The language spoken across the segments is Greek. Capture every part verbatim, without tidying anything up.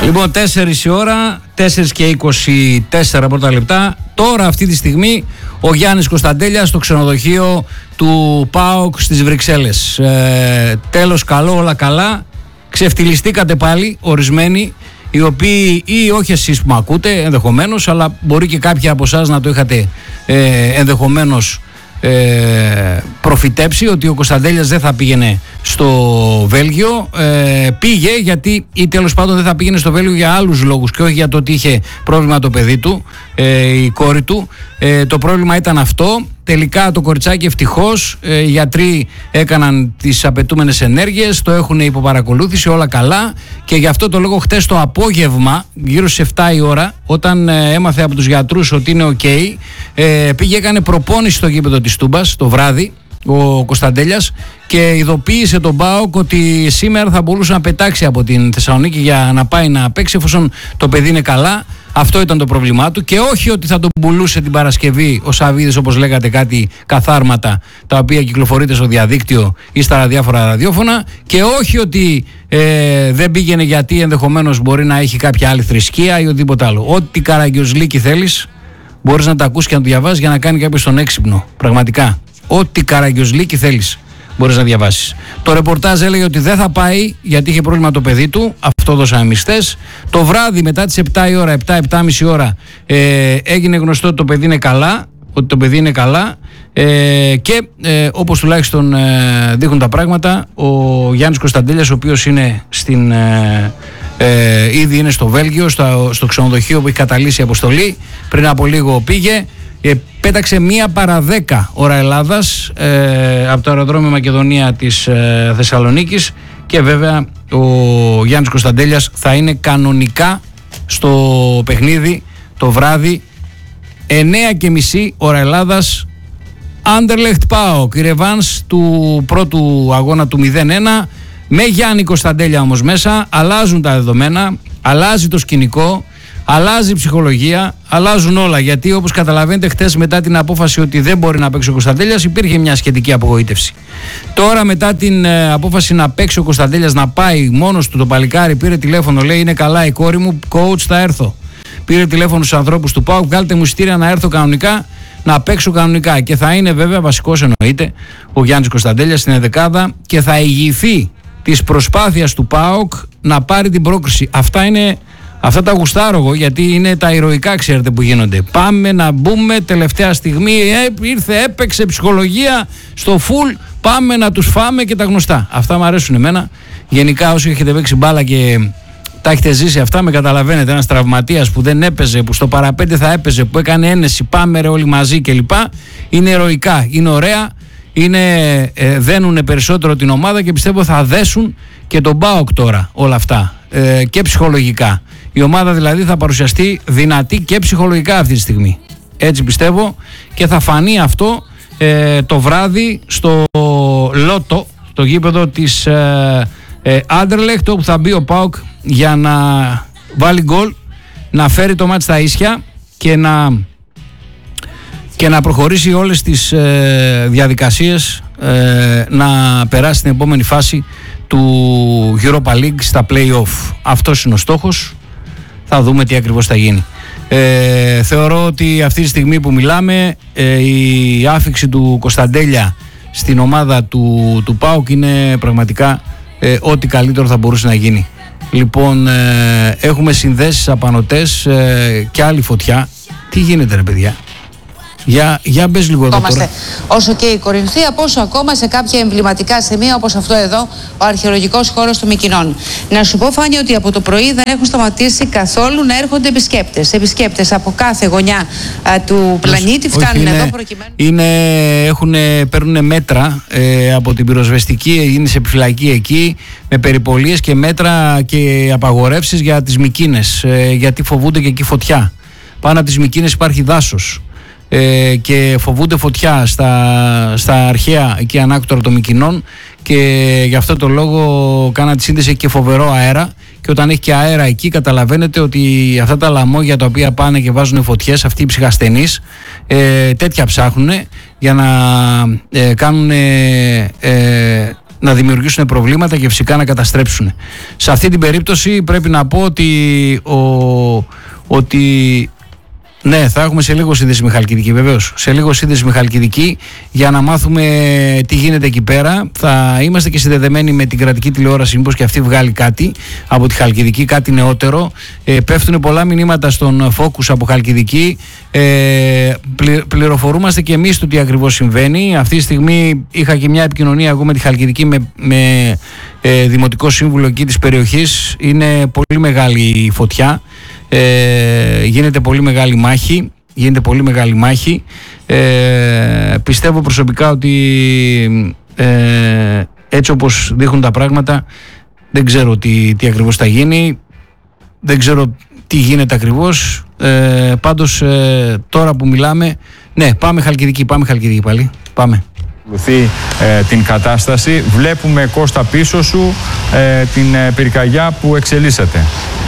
Λοιπόν, τέσσερις η ώρα, τέσσερις και είκοσι τέσσερα πρώτα λεπτά. Τώρα αυτή τη στιγμή ο Γιάννης Κωνσταντέλιας στο ξενοδοχείο του ΠΑΟΚ στις Βρυξέλλες. Ε, τέλος καλό, όλα καλά. Ξεφτυλιστήκατε πάλι ορισμένοι, οι οποίοι, ή όχι εσείς που με ακούτε ενδεχομένως, αλλά μπορεί και κάποιοι από εσάς να το είχατε ε, ενδεχομένως ε, προφητέψει ότι ο Κωνσταντέλιας δεν θα πήγαινε στο Βέλγιο. Ε, πήγε γιατί, ή τέλος πάντων δεν θα πήγαινε στο Βέλγιο για άλλους λόγους και όχι για το ότι είχε πρόβλημα το παιδί του, ε, η κόρη του. Ε, το πρόβλημα ήταν αυτό. Τελικά το κοριτσάκι ευτυχώς, ε, οι γιατροί έκαναν τις απαιτούμενες ενέργειες, το έχουν υποπαρακολούθηση, όλα καλά, και γι' αυτό το λόγο χτες το απόγευμα, γύρω στις επτά η ώρα, όταν ε, έμαθε από τους γιατρούς ότι είναι ok, ε, πήγε, έκανε προπόνηση στο γήπεδο της Τούμπας το βράδυ ο Κωνσταντέλιας και ειδοποίησε τον ΠΑΟΚ ότι σήμερα θα μπορούσε να πετάξει από την Θεσσαλονίκη για να πάει να παίξει, εφόσον το παιδί είναι καλά. Αυτό ήταν το πρόβλημά του, και όχι ότι θα τον πουλούσε την Παρασκευή ο Σαββίδης, όπως λέγατε, κάτι καθάρματα τα οποία κυκλοφορείται στο διαδίκτυο ή στα διάφορα ραδιόφωνα, και όχι ότι ε, δεν πήγαινε γιατί ενδεχομένως μπορεί να έχει κάποια άλλη θρησκεία ή οτιδήποτε άλλο. Ό,τι καραγκιόζλικη θέλεις μπορείς να τα ακούσεις και να το διαβάσεις για να κάνει κάποιος τον έξυπνο. Πραγματικά. Ό,τι καραγκιόζλικη θέλεις μπορείς να διαβάσεις. Το ρεπορτάζ έλεγε ότι δεν θα πάει γιατί είχε πρόβλημα το παιδί του. Αυτό δώσαμε μισθές. Το βράδυ μετά τις επτά η ώρα, επτά επτά και μισή ώρα, ε, έγινε γνωστό ότι το παιδί είναι καλά. Ότι το παιδί είναι καλά. Ε, και ε, όπως τουλάχιστον ε, δείχνουν τα πράγματα, ο Γιάννης Κωνσταντέλιας, ο οποίος είναι στην, ε, ε, ήδη είναι στο Βέλγιο, στο, στο ξενοδοχείο που έχει καταλύσει η αποστολή, πριν από λίγο πήγε. Ε, πέταξε μία παρά δέκα ώρα Ελλάδας ε, από το αεροδρόμιο Μακεδονία της ε, Θεσσαλονίκης, και βέβαια ο Γιάννης Κωνσταντέλιας θα είναι κανονικά στο παιχνίδι το βράδυ εννέα και μισή ώρα Ελλάδας, Anderlecht ΠΑΟΚ, η ρεβάνς του πρώτου αγώνα του μηδέν ένα, με Γιάννη Κωνσταντέλια όμως μέσα. Αλλάζουν τα δεδομένα, αλλάζει το σκηνικό, αλλάζει η ψυχολογία, αλλάζουν όλα, γιατί όπως καταλαβαίνετε χτες μετά την απόφαση ότι δεν μπορεί να παίξει ο Κωνσταντέλιας υπήρχε μια σχετική απογοήτευση. Τώρα μετά την ε, απόφαση να παίξει ο Κωνσταντέλιας, να πάει μόνος του, το παλικάρι πήρε τηλέφωνο, λέει είναι καλά η κόρη μου, coach θα έρθω. Πήρε τηλέφωνο στους ανθρώπους του ΠΑΟΚ, βγάλτε μου εισιτήρια να έρθω κανονικά, να παίξω κανονικά, και θα είναι βέβαια βασικός εννοείται ο Γιάννης Κωνσταντέλιας στην ενδεκάδα και θα ηγηθεί της προσπάθειας του ΠΑΟΚ να πάρει την πρόκριση. Αυτά είναι... Αυτά τα γουστάρω εγώ, γιατί είναι τα ηρωικά, ξέρετε, που γίνονται. Πάμε να μπούμε τελευταία στιγμή, ε, ήρθε, έπαιξε ψυχολογία στο full, πάμε να τους φάμε και τα γνωστά. Αυτά μου αρέσουν εμένα. Γενικά όσοι έχετε παίξει μπάλα και τα έχετε ζήσει αυτά, με καταλαβαίνετε. Ένας τραυματίας που δεν έπαιζε, που στο παραπέντε θα έπαιζε, που έκανε ένεση, πάμε ρε όλοι μαζί κλπ. Είναι ηρωικά, είναι ωραία, είναι, ε, δένουνε περισσότερο την ομάδα και πιστεύω θα δέσουν και τον ΠΑΟΚ τώρα όλα αυτά, ε, και ψυχολογικά. Η ομάδα δηλαδή θα παρουσιαστεί δυνατή και ψυχολογικά αυτή τη στιγμή. Έτσι πιστεύω, και θα φανεί αυτό ε, το βράδυ στο Λότο, το γήπεδο της ε, ε, Anderlecht, όπου θα μπει ο ΠΑΟΚ για να βάλει γκολ, να φέρει το μάτς στα ίσια και να, και να προχωρήσει όλες τις ε, διαδικασίες ε, να περάσει στην επόμενη φάση του Europa League στα play-off. Αυτός είναι ο στόχος. Θα δούμε τι ακριβώς θα γίνει. Ε, θεωρώ ότι αυτή τη στιγμή που μιλάμε, ε, η άφιξη του Κωνσταντέλια στην ομάδα του, του ΠΑΟΚ είναι πραγματικά ε, ό,τι καλύτερο θα μπορούσε να γίνει. Λοιπόν, ε, έχουμε συνδέσεις απανωτές ε, και άλλη φωτιά. Τι γίνεται ρε παιδιά? Για, για μπες λίγο εδώ τώρα. Όσο και η Κορινθία, πόσο ακόμα σε κάποια εμβληματικά σημεία όπως αυτό εδώ, ο αρχαιολογικός χώρος των Μυκηνών. Να σου πω, Φάνη, ότι από το πρωί δεν έχουν σταματήσει καθόλου να έρχονται επισκέπτες. Επισκέπτες από κάθε γωνιά α, του πλανήτη φτάνουν είναι, εδώ προκειμένου. Είναι, έχουνε, παίρνουν μέτρα ε, από την πυροσβεστική, είναι σε επιφυλακή εκεί, με περιπολίες και μέτρα και απαγορεύσεις για τις Μυκήνες, ε, γιατί φοβούνται και εκεί φωτιά. Πάνω από τις Μυκήνες υπάρχει δάσος. Ε, και φοβούνται φωτιά στα, στα αρχαία εκεί ανάκτορα των Μυκηνών, και γι' αυτό το λόγο κάνα τη σύνδεση και φοβερό αέρα, και όταν έχει και αέρα εκεί καταλαβαίνετε ότι αυτά τα λαμόγια τα οποία πάνε και βάζουν φωτιές, αυτοί οι ψυχασθενείς ε, τέτοια ψάχνουν για να ε, κάνουν ε, ε, να δημιουργήσουν προβλήματα και φυσικά να καταστρέψουν. Σε αυτή την περίπτωση πρέπει να πω ότι, ο, ότι ναι, θα έχουμε σε λίγο σύνδεση με Χαλκιδική, βεβαίως. Σε λίγο σύνδεση με Χαλκιδική για να μάθουμε τι γίνεται εκεί πέρα. Θα είμαστε και συνδεδεμένοι με την κρατική τηλεόραση, μήπως και αυτή βγάλει κάτι από τη Χαλκιδική, κάτι νεότερο. Ε, πέφτουν πολλά μηνύματα στον Focus από Χαλκιδική. Ε, πλη, πληροφορούμαστε και εμείς το τι ακριβώς συμβαίνει. Αυτή τη στιγμή είχα και μια επικοινωνία εγώ με τη Χαλκιδική, με, με ε, δημοτικό σύμβουλο εκεί της περιοχής. Είναι πολύ μεγάλη η φωτιά. Ε, γίνεται πολύ μεγάλη μάχη γίνεται πολύ μεγάλη μάχη ε, πιστεύω προσωπικά ότι ε, έτσι όπως δείχνουν τα πράγματα δεν ξέρω τι, τι ακριβώς θα γίνει, δεν ξέρω τι γίνεται ακριβώς, ε, πάντως ε, τώρα που μιλάμε, ναι, πάμε Χαλκιδική, πάμε Χαλκιδική πάλι, πάμε. Ε, την κατάσταση, βλέπουμε Κώστα πίσω σου ε, την ε, πυρκαγιά που εξελίσσεται.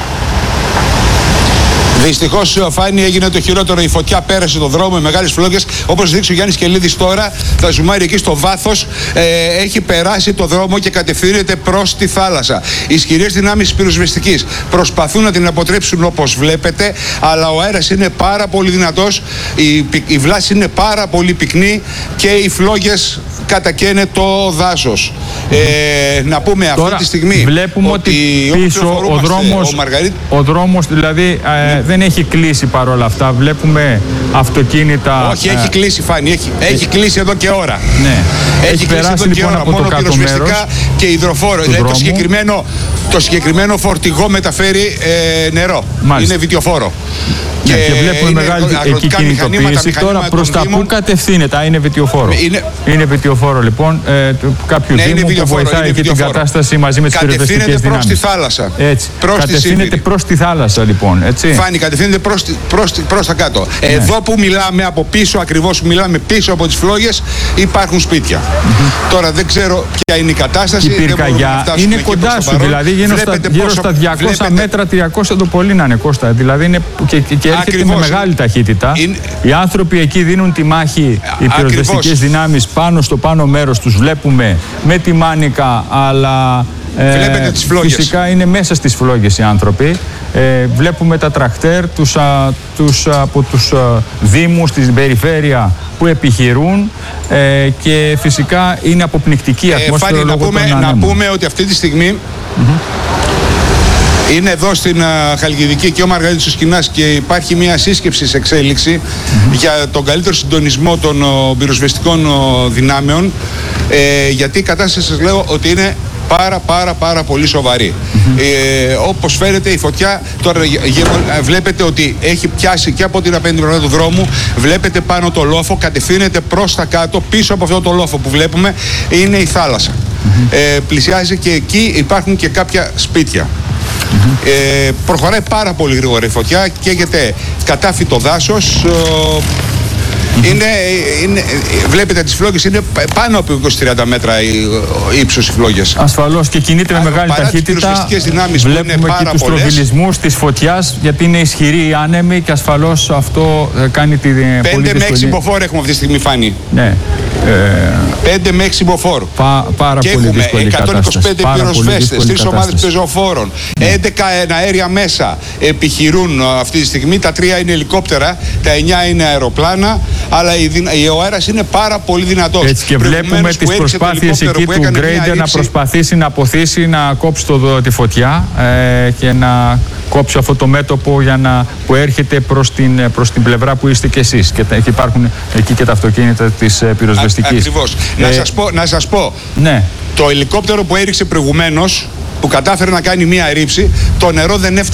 Δυστυχώς, Φάνη, έγινε το χειρότερο. Η φωτιά πέρασε το δρόμο με μεγάλες φλόγες. Όπως δείξει ο Γιάννης Κελίδης τώρα, θα ζουμάρει εκεί στο βάθος. Ε, έχει περάσει το δρόμο και κατευθύνεται προς τη θάλασσα. Οι ισχυρές δυνάμεις της πυροσβεστικής προσπαθούν να την αποτρέψουν όπως βλέπετε, αλλά ο αέρας είναι πάρα πολύ δυνατός, η, η βλάση είναι πάρα πολύ πυκνή και οι φλόγες κατακαίνε το δάσος. Ε, να πούμε αυτή τώρα τη στιγμή βλέπουμε ότι, ότι πίσω ο δρόμος, ο, Μαργαρίτ... ο δρόμος δηλαδή ε, ναι. δεν έχει κλείσει παρόλα αυτά. Βλέπουμε αυτοκίνητα. Όχι, ε, έχει κλείσει, Φάνη. Έχει, ε, έχει κλείσει εδώ και ώρα. Ναι. Έχει, έχει κλείσει εδώ και λοιπόν ώρα. Από Μόνο το πυροσβεστικά και υδροφόρο. Δηλαδή το συγκεκριμένο, το συγκεκριμένο φορτηγό μεταφέρει ε, νερό. Μάλιστα. Είναι βιτιοφόρο. Και, ναι, και βλέπουμε μεγάλη εκεί κινητοποίηση. Τώρα προς τα πού κατευθύνεται? Είναι βιτιοφόρο. Είναι, είναι βιτιοφόρο λοιπόν ε, κάποιου ναι, δήμου που βοηθάει και την κατάσταση μαζί με τις πυροσβεστικές δυνάμεις. Κατευθύνεται προς τη θάλασσα. Έτσι. Προς κατευθύνεται προς τη θάλασσα λοιπόν. Έτσι. Φάνη, κατευθύνεται προς, προς, προς τα κάτω. Ναι. Εδώ που μιλάμε, από πίσω ακριβώς που μιλάμε, πίσω από τις φλόγες, υπάρχουν σπίτια. Mm-hmm. Τώρα δεν ξέρω ποια είναι η κατάσταση. Η πυρκαγιά είναι κοντά σου, δηλαδή γύρω στα, γύρω στα διακόσια βλέπετε... μέτρα, τριακόσια το πολύ να είναι, Κώστα. Δηλαδή είναι και, και έρχεται ακριβώς με μεγάλη ταχύτητα. Είναι... Οι άνθρωποι εκεί δίνουν τη μάχη, οι πυροσβεστικές δυνάμεις πάνω στο πάνω μέρος τους. Βλέπουμε με τη μάνικα, αλλά ε, τις φυσικά είναι μέσα στις φλόγες οι άνθρωποι. Ε, βλέπουμε τα τρακτέρ τους, α, τους, από τους α, δήμους στην περιφέρεια που επιχειρούν ε, και φυσικά είναι αποπνικτική ε, ατμόσφαιρα. Φάνη, να, πούμε, να πούμε ότι αυτή τη στιγμή mm-hmm. είναι εδώ στην uh, Χαλκιδική και ο Μαργαρίτης ο Σκηνάς και υπάρχει μια σύσκεψη σε εξέλιξη mm-hmm. για τον καλύτερο συντονισμό των uh, πυροσβεστικών uh, δυνάμεων, ε, γιατί η κατάσταση σας λέω ότι είναι πάρα πάρα πάρα πολύ σοβαρή. Mm-hmm. Ε, όπως φαίνεται η φωτιά τώρα βλέπετε ότι έχει πιάσει και από την απέναντι πλευρά του δρόμου, βλέπετε πάνω το λόφο, κατευθύνεται προς τα κάτω, πίσω από αυτό το λόφο που βλέπουμε είναι η θάλασσα. Mm-hmm. Ε, πλησιάζει και εκεί υπάρχουν και κάποια σπίτια. Mm-hmm. Ε, προχωράει πάρα πολύ γρήγορα η φωτιά, καίγεται κατάφι το δάσος. Mm-hmm. Είναι, είναι, βλέπετε τις φλόγες είναι πάνω από είκοσι με τριάντα μέτρα ύψος οι φλόγες. Ασφαλώς και κινείται με μεγάλη ταχύτητα. Βλέπουμε και τους τροβιλισμούς της φωτιάς, γιατί είναι ισχυροί οι άνεμοι και ασφαλώς αυτό κάνει τη πολύ δύσκολη. πέντε με έξι μποφόρ έχουμε αυτή τη στιγμή, Φάνη. Ναι. πέντε με έξι μποφόρ. Πά, πάρα και πολύ έχουμε εκατόν είκοσι πέντε πυροσβέστες, τρεις ομάδες πεζοφόρων, ναι. έντεκα αέρια μέσα επιχειρούν αυτή τη στιγμή. Τα τρία είναι ελικόπτερα, τα εννιά είναι αεροπλάνα, αλλά ο αέρας είναι πάρα πολύ δυνατός. Έτσι και βλέπουμε τις προσπάθειες εκεί του Γκρέιντερ να προσπαθήσει να αποθήσει, να κόψει το, τη φωτιά ε, και να κόψει αυτό το μέτωπο για να, που έρχεται προς την, προς την πλευρά που είστε κι εσείς. Και, και υπάρχουν εκεί και τα αυτοκίνητα της ε, πυροσβεστικής. Ακριβώς. Ε, να, σας πω, να σας πω, ναι. το ελικόπτερο που έριξε προηγουμένως, που κατάφερε να κάνει μία ρήψη, το νερό δεν έφτασε